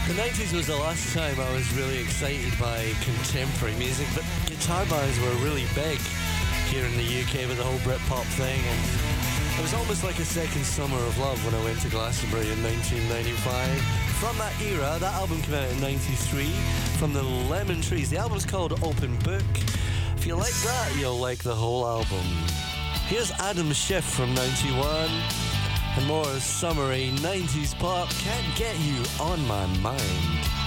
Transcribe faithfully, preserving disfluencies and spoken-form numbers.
The nineties was the last time I was really excited by contemporary music, but guitar bands were really big here in the U K with the whole Britpop thing, and it was almost like a second summer of love when I went to Glastonbury in nineteen ninety-five. From that era, that album came out in ninety-three, from the Lemon Trees. The album's called Open Book. If you like that, you'll like the whole album. Here's Adam Schiff from ninety-one, and more summery nineties pop. Can't Get You On My Mind.